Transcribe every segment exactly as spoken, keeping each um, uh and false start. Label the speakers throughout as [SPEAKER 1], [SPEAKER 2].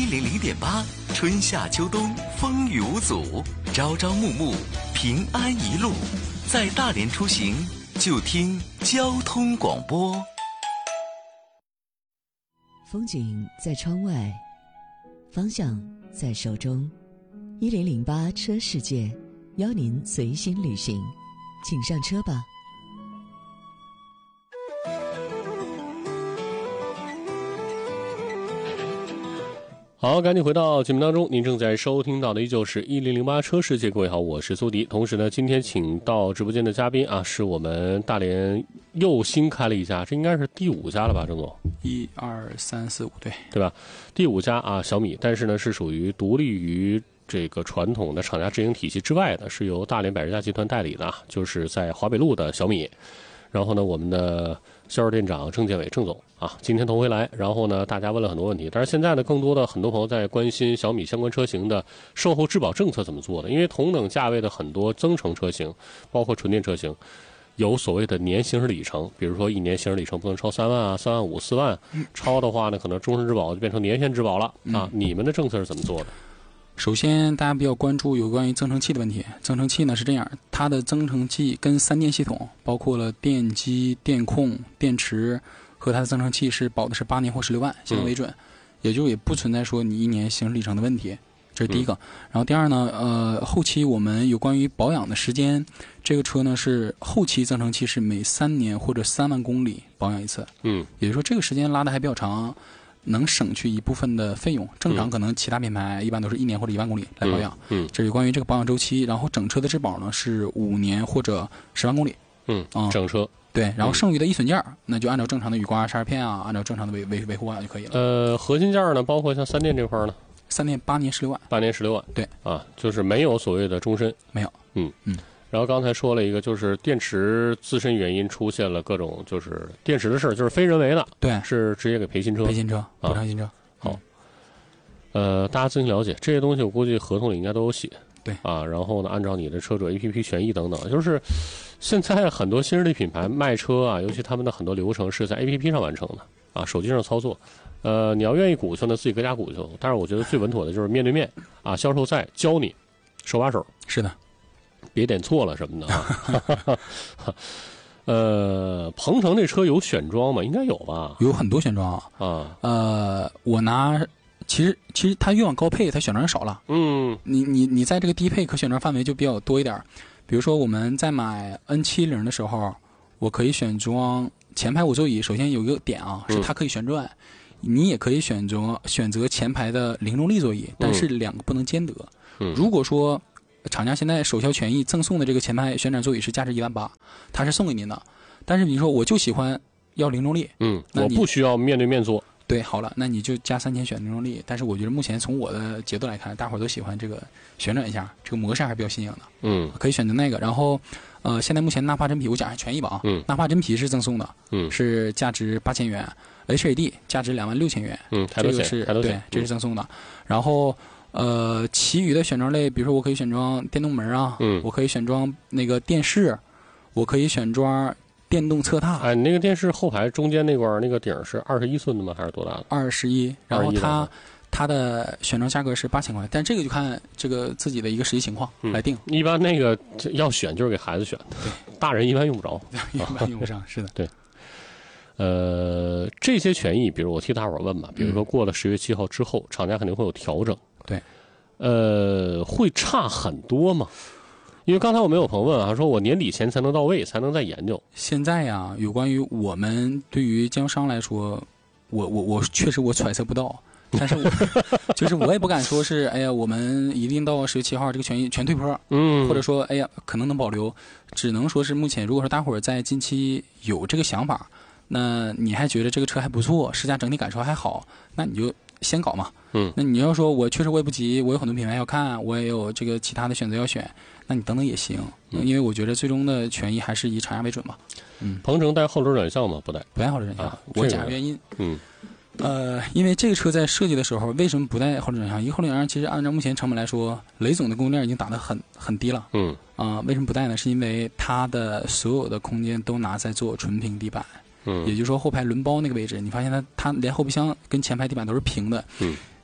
[SPEAKER 1] 零零点八，春夏秋冬风雨无阻，朝朝暮暮平安一路。在大连出行，就听交通广播。
[SPEAKER 2] 风景在窗外，方向在手中。一零零八车世界，邀您随心旅行，请上车吧。
[SPEAKER 3] 好，赶紧回到节目当中，您正在收听到的依旧是一零零八车世界。各位好，我是苏迪。同时呢，今天请到直播间的嘉宾啊，是我们大连又新开了一家，这应该是第五家了吧，郑总？
[SPEAKER 4] 一二三四五，对
[SPEAKER 3] 对吧？第五家啊，小米，但是呢是属于独立于这个传统的厂家直营体系之外的，是由大连百日家集团代理的，就是在华北路的小米。然后呢，我们的销售店长郑建伟郑总啊，今天头回来。然后呢，大家问了很多问题，但是现在呢，更多的很多朋友在关心小米相关车型的售后质保政策怎么做的，因为同等价位的很多增程车型，包括纯电车型，有所谓的年行驶里程，比如说一年行驶里程不能超三万啊、三万五、四万，超的话呢，可能终身质保就变成年限质保了啊。嗯、你们的政策是怎么做的？
[SPEAKER 4] 首先，大家比较关注有关于增程器的问题。增程器呢是这样，它的增程器跟三电系统，包括了电机、电控、电池和它的增程器是保的是八年或十六万，先为准，嗯、也就也不存在说你一年行驶里程的问题。这是第一个。嗯、然后第二呢，呃，后期我们有关于保养的时间，这个车呢是后期增程器是每三年或者三万公里保养一次。嗯，也就是说这个时间拉的还比较长。能省去一部分的费用，正常可能其他品牌一般都是一年或者一万公里来保养。嗯，嗯这是关于这个保养周期。然后整车的质保呢是五年或者十万公里。嗯啊，
[SPEAKER 3] 整车
[SPEAKER 4] 对，然后剩余的易损件、嗯、那就按照正常的雨刮、刹车片啊，按照正常的维维维护保养就可以了。
[SPEAKER 3] 呃，核心件呢，包括像三电这块呢，
[SPEAKER 4] 三电八年十六万，
[SPEAKER 3] 八年十六万，
[SPEAKER 4] 对
[SPEAKER 3] 啊，就是没有所谓的终身，
[SPEAKER 4] 没有。
[SPEAKER 3] 嗯嗯。然后刚才说了一个，就是电池自身原因出现了各种就是电池的事儿，就是非人为的，
[SPEAKER 4] 对，
[SPEAKER 3] 是直接给赔新车，
[SPEAKER 4] 赔新车，补偿新车。
[SPEAKER 3] 好，呃，大家自行了解这些东西，我估计合同里应该都有写。
[SPEAKER 4] 对啊，
[SPEAKER 3] 然后呢，按照你的车主 A P P 权益等等，就是现在很多新势力品牌卖车啊，尤其他们的很多流程是在 A P P 上完成的啊，手机上操作。呃，你要愿意鼓秋呢，自己搁家鼓秋。但是我觉得最稳妥的就是面对面啊，销售在教你，手把手。
[SPEAKER 4] 是的，
[SPEAKER 3] 别点错了什么的啊。呃，鹏程这车有选装吗？应该有吧？
[SPEAKER 4] 有很多选装啊。啊，呃，我拿，其实其实它越往高配，它选装少了。嗯，你你你在这个低配可选装范围就比较多一点。比如说我们在买 N 七十 的时候，我可以选装前排五座椅。首先有一个点啊，是它可以旋转，嗯、你也可以选择选择前排的零重力座椅，但是两个不能兼得。嗯，如果说厂家现在首销权益赠送的这个前排旋转座椅是价值一万八，它是送给您的。但是你说我就喜欢要零重力，嗯，
[SPEAKER 3] 我不需要面对面坐。
[SPEAKER 4] 对，好了，那你就加三千选零重力。但是我觉得目前从我的角度来看，大伙儿都喜欢这个旋转一下，这个模式还是比较新颖的。嗯，可以选择那个。然后，呃，现在目前纳帕真皮，我讲一下权益吧啊。嗯，纳帕真皮是赠送的，嗯，是价值八千元 ，H A D 价值两万六千元。嗯，这个是对，这是赠送的。嗯、然后。呃，其余的选装类，比如说我可以选装电动门啊，嗯，我可以选装那个电视，我可以选装电动侧踏。
[SPEAKER 3] 哎，你那个电视后排中间那块那个顶是二十一寸的吗？还是多大的？
[SPEAKER 4] 二十一。然后它它的选装价格是八千块，但这个就看这个自己的一个实际情况来定。
[SPEAKER 3] 嗯、一般那个要选就是给孩子选的，
[SPEAKER 4] 对，
[SPEAKER 3] 大人一般用不着，
[SPEAKER 4] 一般用不上，是的，
[SPEAKER 3] 对。呃，这些权益，比如我替大伙儿问吧，比如说过了十月七号之后，厂家肯定会有调整。
[SPEAKER 4] 对，
[SPEAKER 3] 呃，会差很多吗？因为刚才我们有朋友问啊，说我年底前才能到位，才能再研究。
[SPEAKER 4] 现在呀，有关于我们对于经销商来说，我我我确实我揣测不到，但是我就是我也不敢说是，哎呀，我们一定到十月七号这个权益全退坡，嗯，或者说，哎呀，可能能保留，只能说是目前，如果说大伙儿在近期有这个想法，那你还觉得这个车还不错，试驾整体感受还好，那你就先搞嘛。嗯，那你要说我确实我也不急，我有很多品牌要看，我也有这个其他的选择要选，那你等等也行。嗯，因为我觉得最终的权益还是以厂家为准嘛。嗯，
[SPEAKER 3] 鹏程带后轴转向吗？不带，
[SPEAKER 4] 不带后轴转向。啊、我讲个原因。
[SPEAKER 3] 嗯，
[SPEAKER 4] 呃，因为这个车在设计的时候，为什么不带后轴转向？一个后轴转向其实按照目前成本来说，雷总的供应链已经打得很很低了。嗯，啊、呃，为什么不带呢？是因为它的所有的空间都拿在做纯平地板。嗯，也就是说后排轮包那个位置，你发现它它连后备箱跟前排地板都是平的。嗯。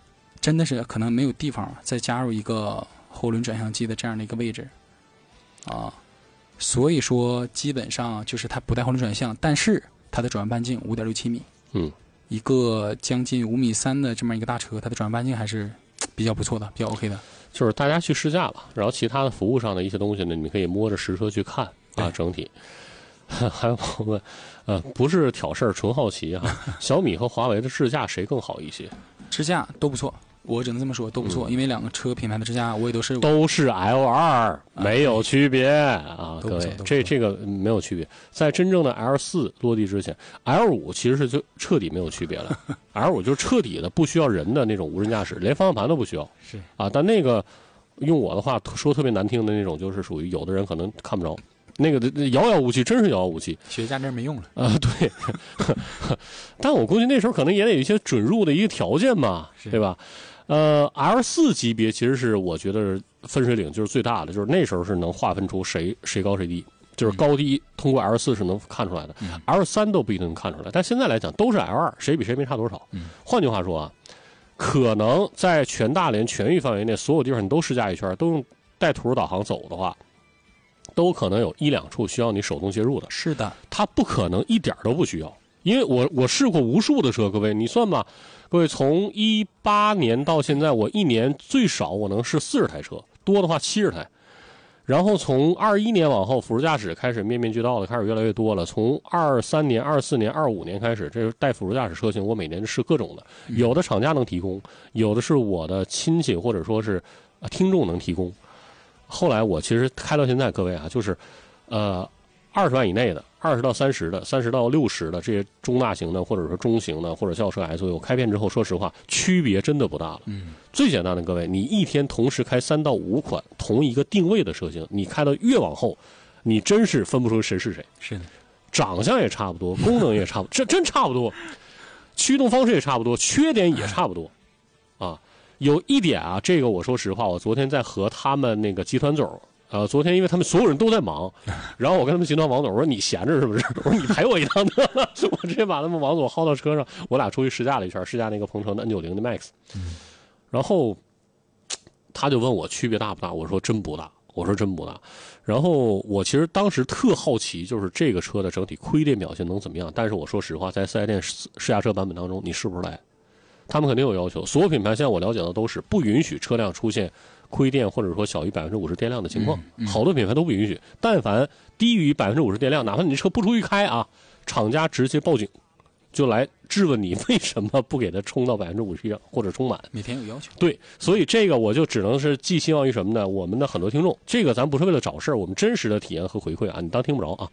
[SPEAKER 4] 真的是可能没有地方再加入一个后轮转向机的这样的一个位置啊，所以说基本上就是它不带后轮转向，但是它的转弯半径五点六七米，
[SPEAKER 3] 嗯，
[SPEAKER 4] 一个将近五米三的这么一个大车，它的转弯半径还是比较不错的，比较 OK 的。
[SPEAKER 3] 就是大家去试驾吧，然后其他的服务上的一些东西呢，你们可以摸着实车去看啊，整体。还有朋友问，呃，不是挑事儿，纯好奇哈、啊，小米和华为的智驾谁更好一些？
[SPEAKER 4] 智驾都不错。我只能这么说，都不错，嗯、因为两个车品牌的智驾我也都是
[SPEAKER 3] 都是 L 二，没有区别啊，各位，这这个没有区别。在真正的 L 四落地之前 ，L 五其实是就彻底没有区别了。L 五就是彻底的不需要人的那种无人驾驶，连方向盘都不需要。
[SPEAKER 4] 是啊，
[SPEAKER 3] 但那个用我的话说特别难听的那种，就是属于有的人可能看不着。那个遥遥无期，真是遥遥无期。
[SPEAKER 4] 学驾证没用了
[SPEAKER 3] 啊、呃，对。但我估计那时候可能也得有一些准入的一个条件嘛，对吧？呃 ，L 四级别其实是我觉得分水岭就是最大的，就是那时候是能划分出谁谁高谁低，就是高低通过 L 四是能看出来的、嗯、，L 三都不一定能看出来。但现在来讲都是 L 二，谁比谁没差多少。
[SPEAKER 4] 嗯、
[SPEAKER 3] 换句话说啊，可能在全大连全域范围内，所有地方你都试驾一圈，都用带图导航走的话，都可能有一两处需要你手动介入的。
[SPEAKER 4] 是的，
[SPEAKER 3] 它不可能一点都不需要。因为我我试过无数的车，各位你算吧，各位从一八年到现在，我一年最少我能试四十台车，多的话七十台。然后从二一年往后，辅助驾驶开始面面俱到的，开始越来越多了。从二三年、二四年、二五年开始，这是带辅助驾驶车型，我每年试各种的，有的厂家能提供，有的是我的亲戚或者说是听众能提供。后来我其实开到现在，各位啊，就是呃二十万以内的。二十到三十的，三十到六十的这些中大型的，或者说中型的，或者轿车 S U V 开遍之后，说实话，区别真的不大了。
[SPEAKER 4] 嗯，
[SPEAKER 3] 最简单的，各位，你一天同时开三到五款同一个定位的车型，你开到越往后，你真是分不出谁是谁。
[SPEAKER 4] 是的，
[SPEAKER 3] 长相也差不多，功能也差不多，这真差不多，驱动方式也差不多，缺点也差不多。啊，有一点啊，这个我说实话，我昨天在和他们那个集团总。呃，昨天因为他们所有人都在忙，然后我跟他们集团王总我说你闲着是不是？我说你陪我一趟得了，我直接把他们王总薅到车上，我俩出去试驾了一圈，试驾那个鹏程的 N 九零 的 Max，、嗯、然后他就问我区别大不大，我说真不大，我说真不大。然后我其实当时特好奇，就是这个车的整体亏电表现能怎么样？但是我说实话，在四 S 店试试驾车版本当中，你试不出来。他们肯定有要求，所有品牌现在我了解到都是不允许车辆出现亏电或者说小于百分之五十电量的情况、嗯嗯，好多品牌都不允许。但凡低于百分之五十电量，哪怕你这车不出去开啊，厂家直接报警，就来质问你为什么不给它充到百分之五十或者充满。
[SPEAKER 4] 每天有要求。
[SPEAKER 3] 对，所以这个我就只能是寄希望于什么呢？我们的很多听众，这个咱不是为了找事儿，我们真实的体验和回馈啊，你当听不着啊。